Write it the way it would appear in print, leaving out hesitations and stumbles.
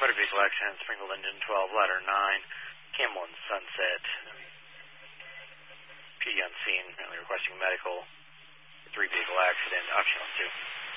Motor vehicle accident, Springfield engine 12, ladder 9, Cam 1 Sunset. PD on scene, apparently requesting medical. 3 vehicle accident, option 2.